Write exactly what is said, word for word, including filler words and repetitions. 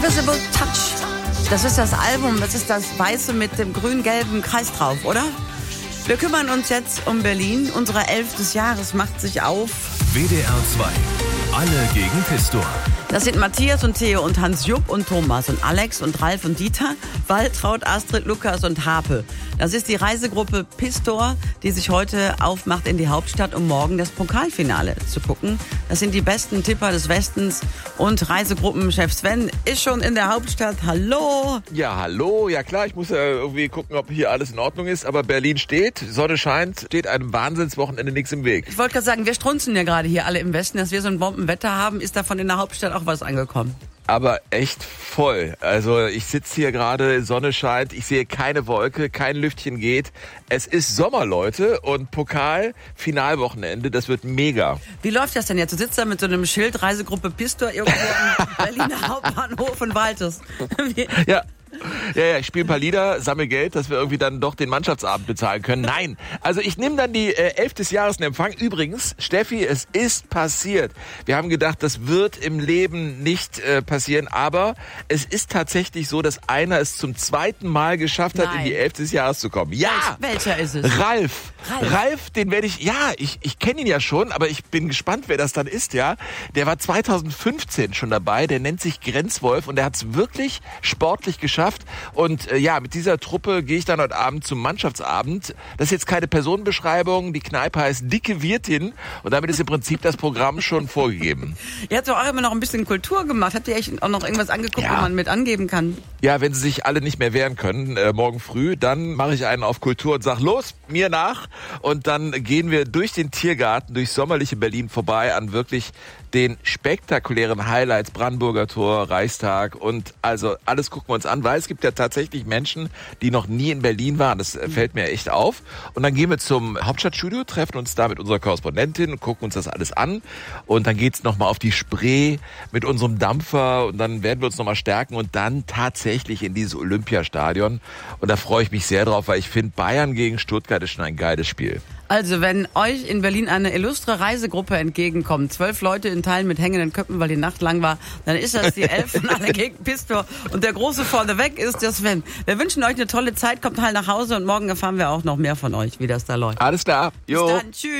Invisible Touch. Das ist das Album, das ist das Weiße mit dem grün-gelben Kreis drauf, oder? Wir kümmern uns jetzt um Berlin. Unsere Elf des Jahres macht sich auf. W D R zwei. Alle gegen Pistor. Das sind Matthias und Theo und Hans-Jupp und Thomas und Alex und Ralf und Dieter, Waltraud, Astrid, Lukas und Harpe. Das ist die Reisegruppe Pistor, die sich heute aufmacht in die Hauptstadt, um morgen das Pokalfinale zu gucken. Das sind die besten Tipper des Westens und Reisegruppenchef Sven ist schon in der Hauptstadt. Hallo! Ja, hallo. Ja klar, ich muss ja irgendwie gucken, ob hier alles in Ordnung ist. Aber Berlin steht, Sonne scheint, steht einem Wahnsinnswochenende nichts im Weg. Ich wollte gerade sagen, wir strunzen ja gerade hier alle im Westen, dass wir so ein Bombenwetter haben. Ist davon in der Hauptstadt auch was angekommen? Aber echt voll. Also ich sitze hier gerade, Sonne scheint, ich sehe keine Wolke, kein Lüftchen geht. Es ist Sommer, Leute, und Pokal-Finalwochenende, das wird mega. Wie läuft das denn jetzt? Du sitzt da mit so einem Schild, Reisegruppe Pistor, irgendwo am Berliner Hauptbahnhof und waltest. Ja. Ja, ja, ich spiele ein paar Lieder, sammle Geld, dass wir irgendwie dann doch den Mannschaftsabend bezahlen können. Nein, also ich nehme dann die äh, Elf des Jahres in Empfang. Übrigens, Steffi, es ist passiert. Wir haben gedacht, das wird im Leben nicht äh, passieren, aber es ist tatsächlich so, dass einer es zum zweiten Mal geschafft hat, Nein. in die Elf des Jahres zu kommen. Ja! Welcher ist es? Ralf. Ralf, Ralf den werde ich, ja, ich, ich kenne ihn ja schon, aber ich bin gespannt, wer das dann ist, ja. Der war zweitausendfünfzehn schon dabei, der nennt sich Grenzwolf und der hat es wirklich sportlich geschafft. Und äh, ja, mit dieser Truppe gehe ich dann heute Abend zum Mannschaftsabend. Das ist jetzt keine Personenbeschreibung, die Kneipe heißt Dicke Wirtin und damit ist im Prinzip das Programm schon vorgegeben. Ihr habt doch auch immer noch ein bisschen Kultur gemacht. Habt ihr echt auch noch irgendwas angeguckt, Ja. wo man mit angeben kann? Ja, wenn sie sich alle nicht mehr wehren können, äh, morgen früh, dann mache ich einen auf Kultur und sag los, mir nach. Und dann gehen wir durch den Tiergarten, durch sommerliche Berlin vorbei an wirklich den spektakulären Highlights, Brandenburger Tor, Reichstag und also alles gucken wir uns an, weil es gibt ja tatsächlich Menschen, die noch nie in Berlin waren. Das äh, fällt mir echt auf. Und dann gehen wir zum Hauptstadtstudio, treffen uns da mit unserer Korrespondentin und gucken uns das alles an. Und dann geht's nochmal auf die Spree mit unserem Dampfer und dann werden wir uns nochmal stärken und dann tatsächlich in dieses Olympiastadion. Und da freue ich mich sehr drauf, weil ich finde, Bayern gegen Stuttgart ist schon ein geiles Spiel. Also, wenn euch in Berlin eine illustre Reisegruppe entgegenkommt, zwölf Leute in Teilen mit hängenden Köpfen, weil die Nacht lang war, dann ist das die Elf von Alle gegen Pistor. Und der Große vorneweg ist der Sven. Wir wünschen euch eine tolle Zeit, kommt halt nach Hause und morgen erfahren wir auch noch mehr von euch, wie das da läuft. Alles klar. Jo. Bis dann, tschüss.